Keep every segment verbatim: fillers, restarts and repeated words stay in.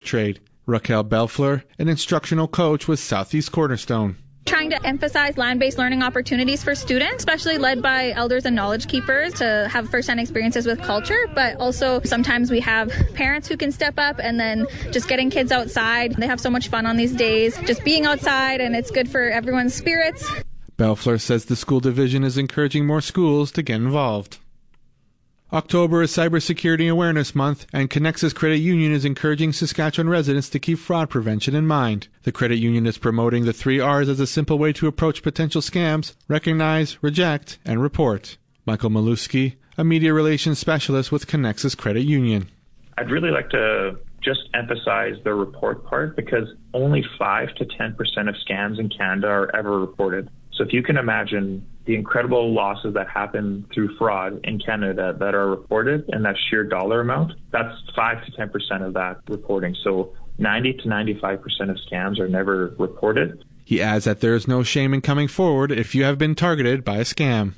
trade. Raquel Belfleur, an instructional coach with Southeast Cornerstone. Trying to emphasize land-based learning opportunities for students, especially led by elders and knowledge keepers, to have first-hand experiences with culture, but also sometimes we have parents who can step up, and then just getting kids outside. They have so much fun on these days, just being outside, and it's good for everyone's spirits. Belfleur says the school division is encouraging more schools to get involved. October is Cybersecurity Awareness Month, and Connexus Credit Union is encouraging Saskatchewan residents to keep fraud prevention in mind. The credit union is promoting the three R's as a simple way to approach potential scams: recognize, reject, and report. Michael Maluski, a media relations specialist with Connexus Credit Union. I'd really like to just emphasize the report part, because only five to ten percent of scams in Canada are ever reported. So if you can imagine the incredible losses that happen through fraud in Canada that are reported, and that sheer dollar amount, that's five to ten percent of that reporting. So ninety to ninety-five percent of scams are never reported. He adds that there is no shame in coming forward if you have been targeted by a scam.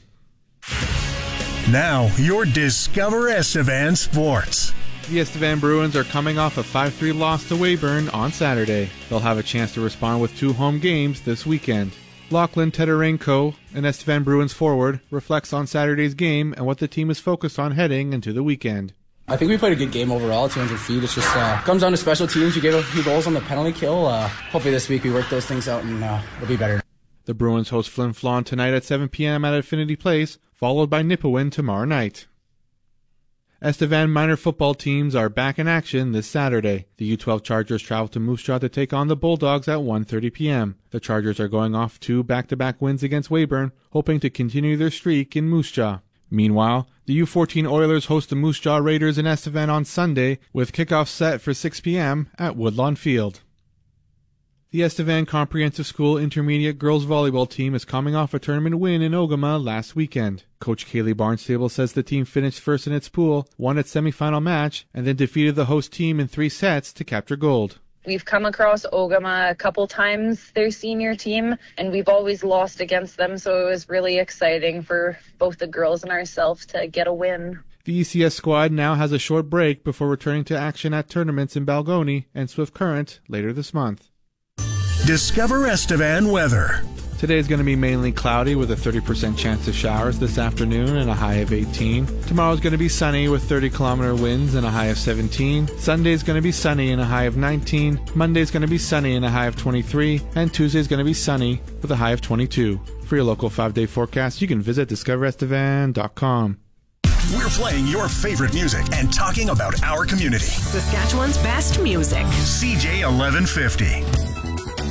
Now, your Discover Estevan Sports. The Estevan Bruins are coming off a five three loss to Weyburn on Saturday. They'll have a chance to respond with two home games this weekend. Lachlan Teterenko, an Estevan Bruins forward, reflects on Saturday's game and what the team is focused on heading into the weekend. I think we played a good game overall, two hundred feet. It's just uh, comes down to special teams. We gave up a few goals on the penalty kill. Uh, hopefully this week we work those things out and uh, it'll be better. The Bruins host Flin Flon tonight at seven p.m. at Affinity Place, followed by Nipawin tomorrow night. Estevan minor football teams are back in action this Saturday. The U twelve Chargers travel to Moose Jaw to take on the Bulldogs at one thirty p.m. The Chargers are going off two back-to-back wins against Weyburn, hoping to continue their streak in Moose Jaw. Meanwhile, the U fourteen Oilers host the Moose Jaw Raiders in Estevan on Sunday, with kickoff set for six p.m. at Woodlawn Field. The Estevan Comprehensive School Intermediate Girls Volleyball team is coming off a tournament win in Ogama last weekend. Coach Kaylee Barnstable says the team finished first in its pool, won its semifinal match, and then defeated the host team in three sets to capture gold. We've come across Ogama a couple times, their senior team, and we've always lost against them, so it was really exciting for both the girls and ourselves to get a win. The E C S squad now has a short break before returning to action at tournaments in Balgony and Swift Current later this month. Discover Estevan weather. Today is going to be mainly cloudy with a thirty percent chance of showers this afternoon and a high of eighteen. Tomorrow is going to be sunny with thirty kilometer winds and a high of seventeen. Sunday is going to be sunny and a high of nineteen. Monday is going to be sunny and a high of twenty-three. And Tuesday is going to be sunny with a high of twenty-two. For your local five-day forecast, you can visit discover estevan dot com. We're playing your favorite music and talking about our community. Saskatchewan's best music. C J eleven fifty.